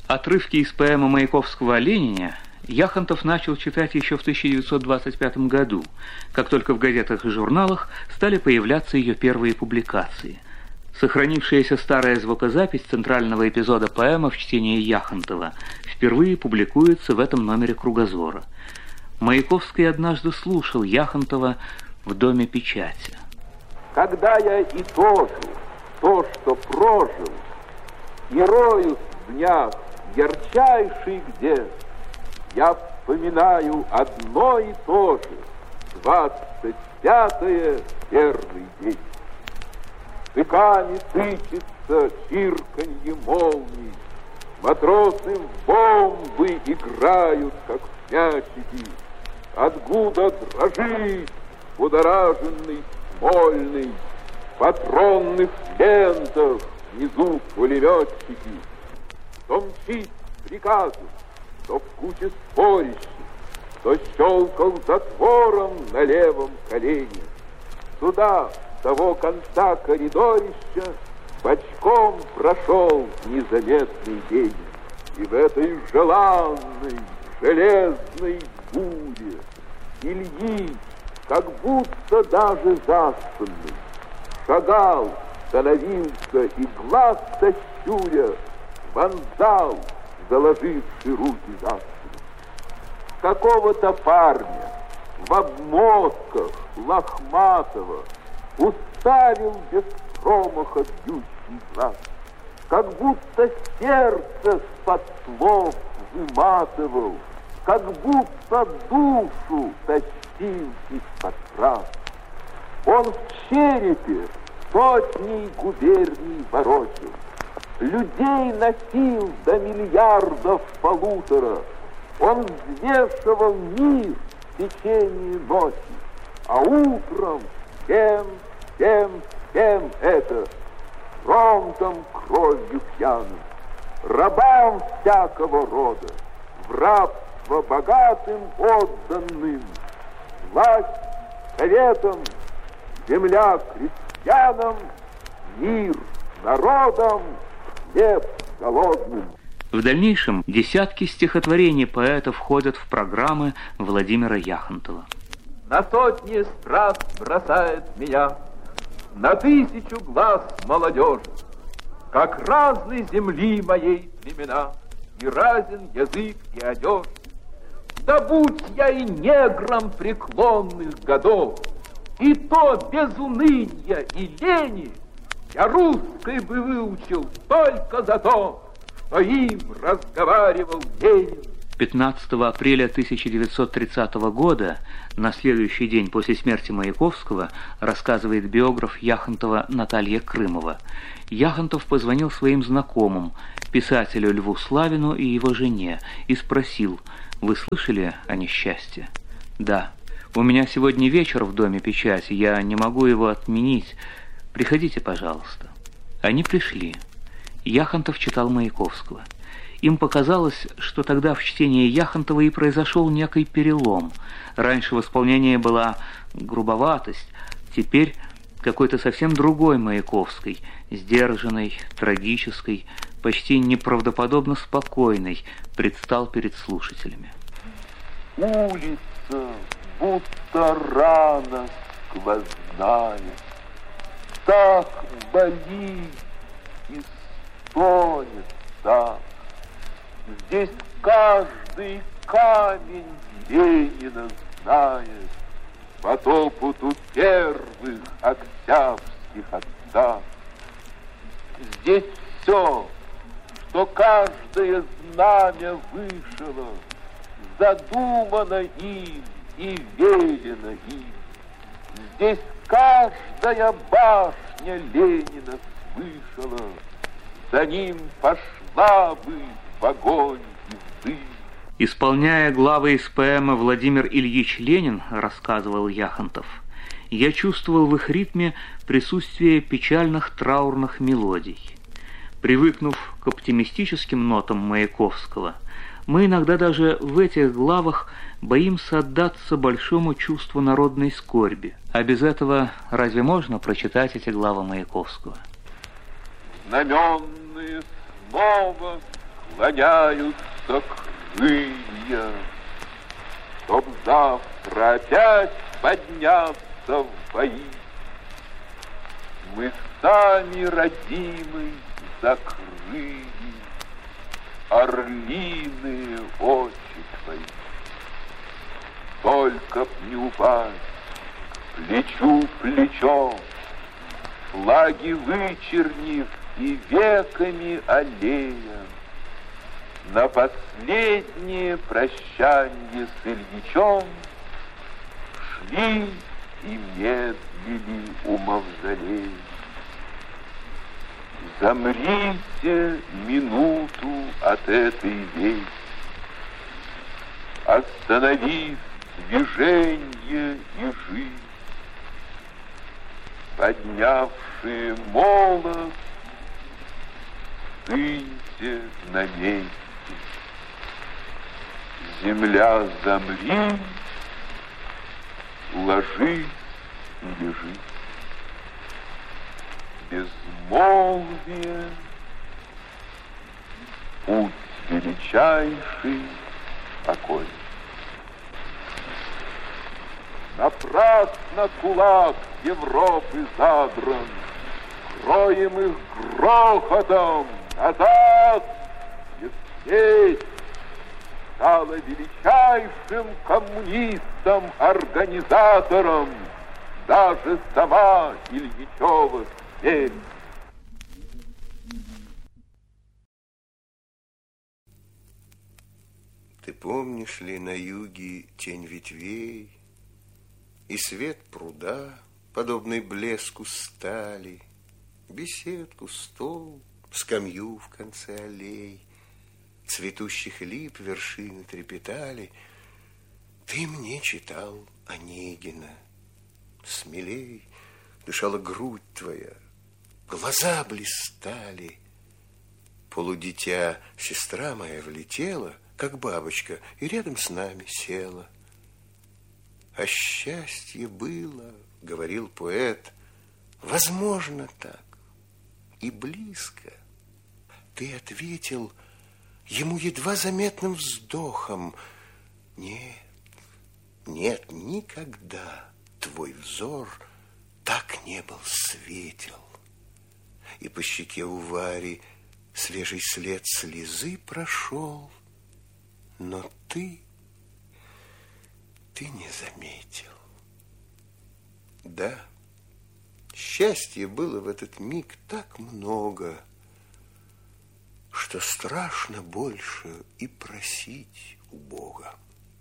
Отрывки из поэмы Маяковского о Ленине Яхонтов начал читать еще в 1925 году, как только в газетах и журналах стали появляться ее первые публикации. Сохранившаяся старая звукозапись центрального эпизода поэмы в чтении Яхонтова впервые публикуется в этом номере «Кругозора». Маяковский однажды слушал Яхонтова в Доме печати. Когда я итожу то, что прожил, и роюсь в днях ярчайший где, я вспоминаю одно и то же, 25-е, первый день. Стыками тычется чирканье молний, матросы в бомбы играют, как в мячики, откуда дрожит будораженный Смольный, в патронных лентах внизу пулеметчики. То мчит приказу, то в куче спорящих, то щелкал затвором на левом колене. Туда, с того конца коридорища, бочком прошел незаметный день. И в этой желанной, железной буре Ильич, как будто даже заспанный, шагал, становился и глаз сощуря вонзал, заложивший руки за спину. Какого-то парня в обмотках лохматого уставил без промаха бьющий глаз, как будто сердце с-под слов выматывал, как будто душу тащил из-под трав. Он в черепе сотней губерний ворочил, людей носил до миллиардов полутора. Он взвешивал мир в течение ночи, а утром всем это, фронтом кровью пьяным, рабам всякого рода, в рабство богатым отданным, власть советам, земля крестьянам, мир народам, хлеб голодным. В дальнейшем десятки стихотворений поэта входят в программы Владимира Яхонтова. На сотни страз бросает меня, на тысячу глаз молодежи, как разной земли моей племена, и разен язык и одежда. Да будь я и негром преклонных годов, и то без уныния и лени, я русской бы выучил только за то, что им разговаривал Ленин. 15 апреля 1930 года, на следующий день после смерти Маяковского, рассказывает биограф Яхонтова Наталья Крымова, Яхонтов позвонил своим знакомым, писателю Льву Славину и его жене, и спросил: «Вы слышали о несчастье?» «Да. У меня сегодня вечер в Доме печати, я не могу его отменить. Приходите, пожалуйста». Они пришли. Яхонтов читал Маяковского. Им показалось, что тогда в чтении Яхонтова и произошел некий перелом. Раньше в исполнении была грубоватость, теперь какой-то совсем другой Маяковской, сдержанной, трагической, почти неправдоподобно спокойной, предстал перед слушателями. Улица, будто рана сквозная, так болит и стонет так. Здесь каждый камень Ленина знает по топоту первых октябрьских отцов. Здесь все, что каждое знамя вышило, задумано им и велено им. Здесь каждая башня Ленина слышала, за ним пошла бы в огонь и в дым. Исполняя главы из поэмы «Владимир Ильич Ленин», рассказывал Яхонтов, я чувствовал в их ритме присутствие печальных траурных мелодий. Привыкнув к оптимистическим нотам Маяковского, мы иногда даже в этих главах боимся отдаться большому чувству народной скорби. А без этого разве можно прочитать эти главы Маяковского? Знаменные снова склоняются крылья, чтоб завтра опять подняться в бои. Мы сами, родимый, закрыли орлиные очи твои. Только б не упасть плечу плечом, флаги вычернив и веками аллея, на последнее прощанье с Ильичом шли и медлили у мавзолея. Замрите минуту от этой вести, остановив движение и жизнь, поднявшие молот, стыньте на месте. Земля, замри, ложись и лежи. Безмолвие, путь величайший покой. Напрасно кулак Европы задран, кроем их грохотом назад, и здесь стала величайшим коммунистом-организатором даже сама Ильичева смерть. Ты помнишь ли на юге тень ветвей и свет пруда, подобный блеску стали, беседку, стол, скамью в конце аллей, цветущих лип вершины трепетали? Ты мне читал Онегина. Смелей дышала грудь твоя, глаза блистали. Полудитя сестра моя влетела, как бабочка, и рядом с нами села. А счастье было, говорил поэт, возможно так и близко. Ты ответил ему едва заметным вздохом: нет, нет, никогда твой взор так не был светел. И по щеке у Вари свежий след слезы прошел, но ты не заметил. Да, счастья было в этот миг так много, что страшно больше и просить у Бога.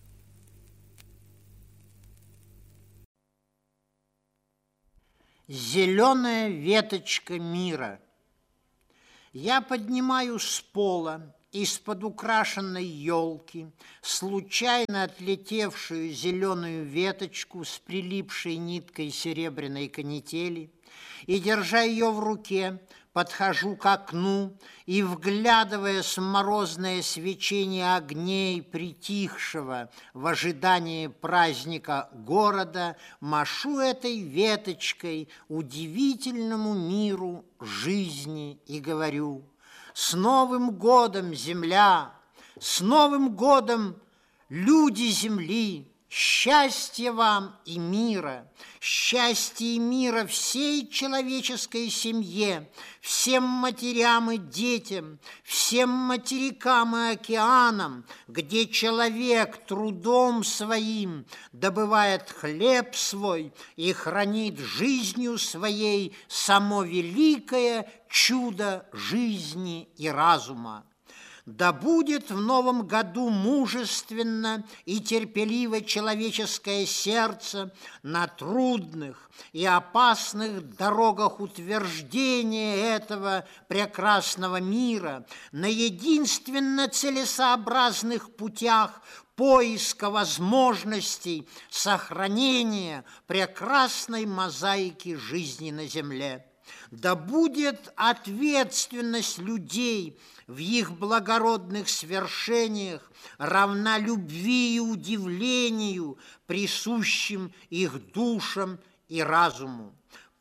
Зеленая веточка мира. Я поднимаю с пола из-под украшенной елки случайно отлетевшую зеленую веточку с прилипшей ниткой серебряной канители и, держа ее в руке, подхожу к окну и, вглядываясь в морозное свечение огней притихшего в ожидании праздника города, машу этой веточкой удивительному миру жизни и говорю: с Новым годом, земля! С Новым годом, люди земли! Счастья вам и мира! Счастья и мира всей человеческой семье, всем матерям и детям, всем материкам и океанам, где человек трудом своим добывает хлеб свой и хранит жизнью своей само великое чудо жизни и разума. Да будет в новом году мужественно и терпеливо человеческое сердце на трудных и опасных дорогах утверждения этого прекрасного мира, на единственно целесообразных путях поиска возможностей сохранения прекрасной мозаики жизни на земле. Да будет ответственность людей в их благородных свершениях равна любви и удивлению, присущим их душам и разуму.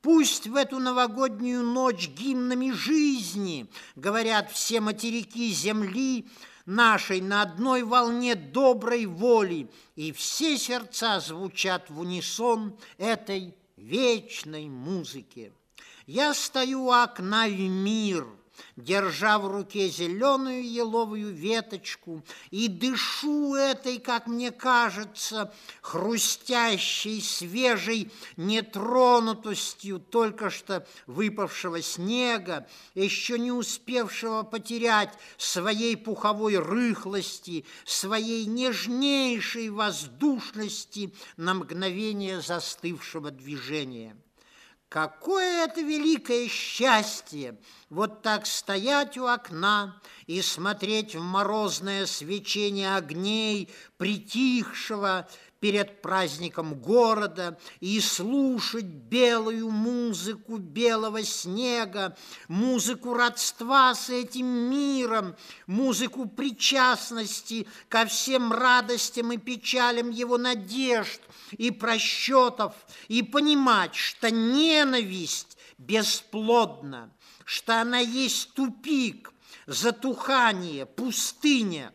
Пусть в эту новогоднюю ночь гимнами жизни говорят все материки земли нашей на одной волне доброй воли, и все сердца звучат в унисон этой вечной музыке. Я стою у окна в мир, держа в руке зеленую еловую веточку, и дышу этой, как мне кажется, хрустящей, свежей нетронутостью только что выпавшего снега, еще не успевшего потерять своей пуховой рыхлости, своей нежнейшей воздушности на мгновение застывшего движения. Какое это великое счастье вот так стоять у окна и смотреть в морозное свечение огней притихшего перед праздником города и слушать белую музыку белого снега, музыку родства с этим миром, музыку причастности ко всем радостям и печалям его надежд и просчетов, и понимать, что ненависть бесплодна, что она есть тупик, затухание, пустыня.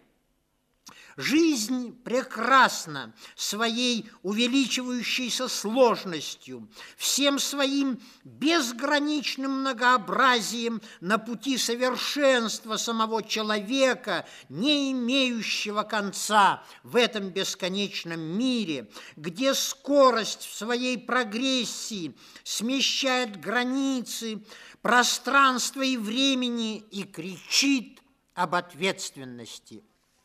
Жизнь прекрасна своей увеличивающейся сложностью, всем своим безграничным многообразием на пути совершенства самого человека, не имеющего конца в этом бесконечном мире, где скорость в своей прогрессии смещает границы пространства и времени и кричит об ответственности.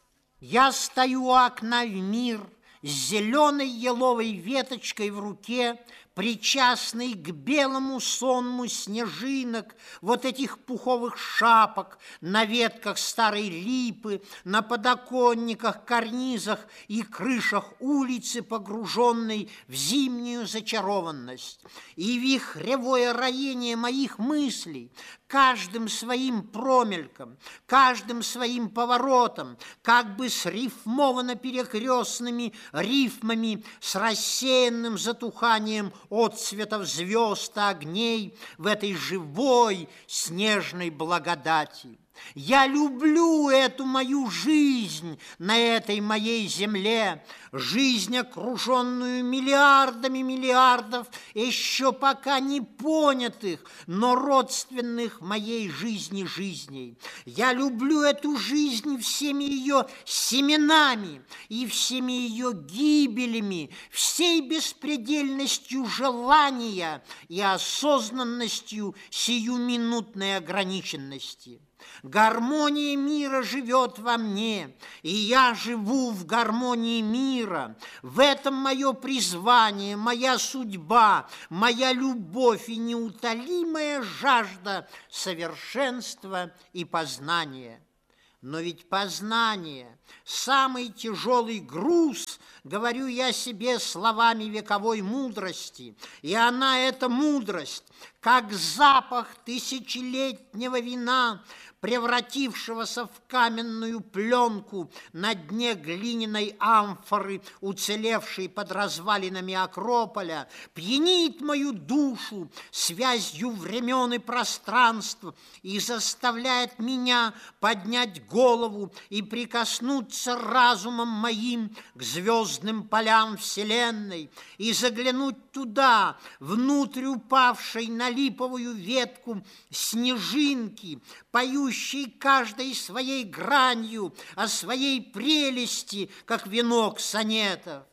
Я стою у окна в мир с зеленой еловой веточкой в руке, причастный к белому сонму снежинок, вот этих пуховых шапок на ветках старой липы, на подоконниках, карнизах и крышах улицы, погруженной в зимнюю зачарованность. И вихревое роение моих мыслей, каждым своим промельком, каждым своим поворотом, как бы срифмовано перекрестными рифмами с рассеянным затуханием отцветов звезд и огней в этой живой снежной благодати. Я люблю эту мою жизнь на этой моей земле, жизнь, окруженную миллиардами миллиардов еще пока не понятых, но родственных моей жизни жизней. Я люблю эту жизнь всеми ее семенами и всеми ее гибелями, всей беспредельностью желания и осознанностью сиюминутной ограниченности. Гармония мира живет во мне, и я живу в гармонии мира. В этом мое призвание, моя судьба, моя любовь и неутолимая жажда совершенства и познания. Но ведь познание – самый тяжелый груз, говорю я себе словами вековой мудрости, и она, эта мудрость, как запах тысячелетнего вина, превратившегося в каменную пленку на дне глиняной амфоры, уцелевшей под развалинами Акрополя, пьянит мою душу связью времен и пространств и заставляет меня поднять голову и прикоснуться разумом моим к звездным полям Вселенной и заглянуть туда, внутрь упавшей на липовую ветку снежинки, поющей каждой своей гранью о своей прелести, как венок сонетов.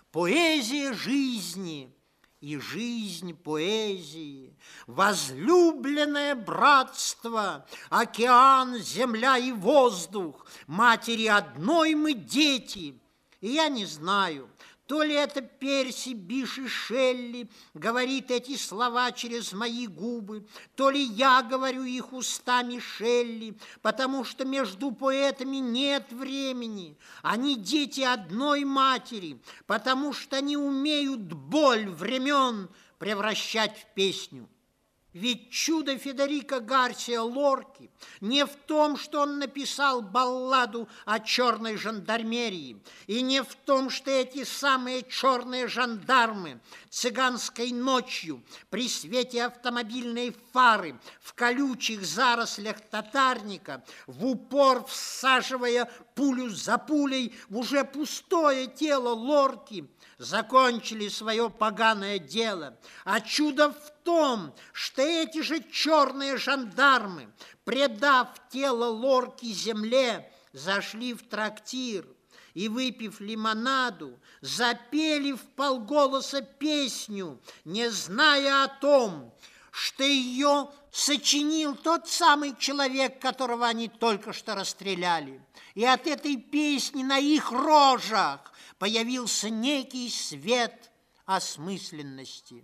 Поэзия жизни и жизнь поэзии, возлюбленное братство, океан, земля и воздух, матери одной мы дети. И я не знаю, то ли это Перси Биши Шелли говорит эти слова через мои губы, то ли я говорю их устами Шелли, потому что между поэтами нет времени. Они дети одной матери, потому что они умеют боль времен превращать в песню. Ведь чудо Федерико Гарсиа Лорки не в том, что он написал балладу о черной жандармерии, и не в том, что эти самые черные жандармы цыганской ночью при свете автомобильной фары в колючих зарослях татарника, в упор всаживая пулю за пулей в уже пустое тело Лорки, закончили свое поганое дело. А чудо в том, что эти же черные жандармы, предав тело Лорки земле, зашли в трактир и, выпив лимонаду, запели вполголоса песню, не зная о том, что ее сочинил тот самый человек, которого они только что расстреляли. И от этой песни на их рожах появился некий свет осмысленности.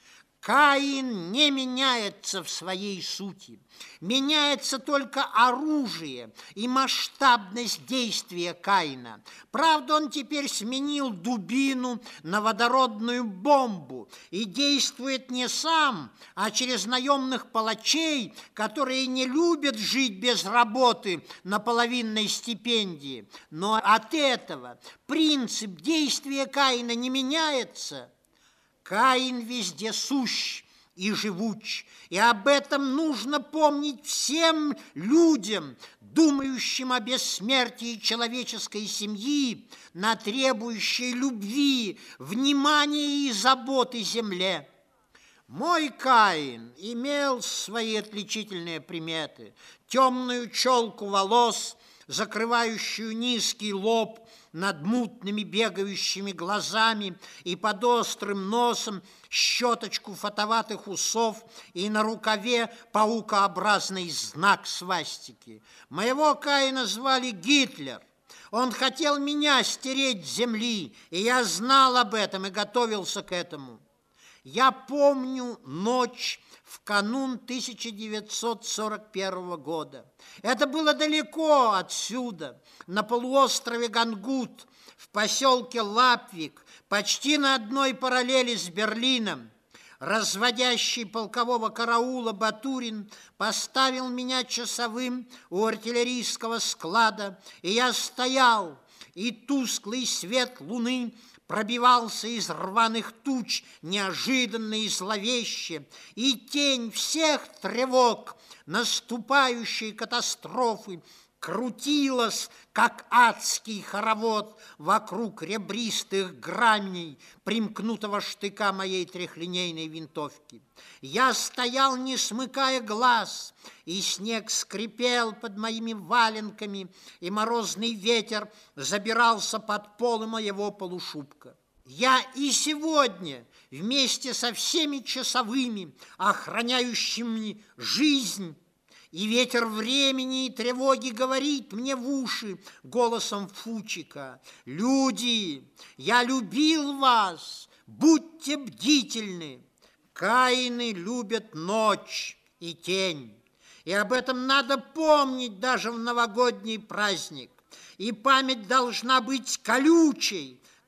Каин не меняется в своей сути. Меняется только оружие и масштабность действия Каина. Правда, он теперь сменил дубину на водородную бомбу и действует не сам, а через наемных палачей, которые не любят жить без работы на половинной стипендии. Но от этого принцип действия Каина не меняется. Каин везде сущ и живуч, и об этом нужно помнить всем людям, думающим о бессмертии человеческой семьи, на требующей любви, внимания и заботы земле. Мой Каин имел свои отличительные приметы: темную челку волос, закрывающую низкий лоб над мутными бегающими глазами, и под острым носом щеточку фотоватых усов, и на рукаве паукообразный знак свастики. Моего Каина звали Гитлер. Он хотел меня стереть с земли, и я знал об этом и готовился к этому. Я помню ночь в канун 1941 года. Это было далеко отсюда, на полуострове Гангут, в поселке Лапвик, почти на одной параллели с Берлином. Разводящий полкового караула Батурин поставил меня часовым у артиллерийского склада, и я стоял, и тусклый свет луны пробивался из рваных туч неожиданно и зловеще, и тень всех тревог наступающей катастрофы крутилась, как адский хоровод, вокруг ребристых граней примкнутого штыка моей трехлинейной винтовки. Я стоял, не смыкая глаз, и снег скрипел под моими валенками, и морозный ветер забирался под полы моего полушубка. Я и сегодня вместе со всеми часовыми, охраняющими жизнь, и ветер времени и тревоги говорит мне в уши голосом Фучика: «Люди, я любил вас, будьте бдительны». Каины любят ночь и тень, и об этом надо помнить даже в новогодний праздник. И память должна быть колючей,